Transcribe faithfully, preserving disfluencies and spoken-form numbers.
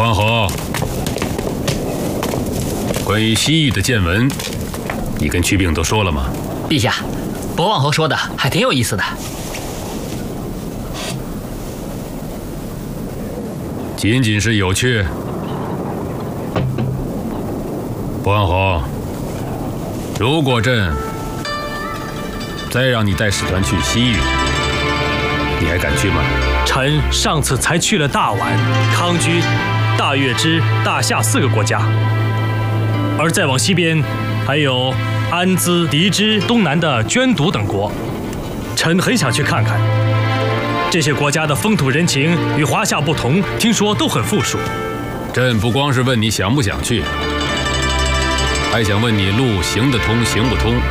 王侯，关于西域的见闻，你跟曲炳都说了吗？ 陛下，博王侯说的还挺有意思的。 仅仅是有趣。博王侯，如果朕再让你带使团去西域，你还敢去吗？ 臣上次才去了大宛、康居、大月支、大夏四个国家，而再往西边还有安兹、狄支、东南的捐毒等国，臣很想去看看。这些国家的风土人情与华夏不同，听说都很富庶。 朕不光是问你想不想去，还想问你路行得通行不通。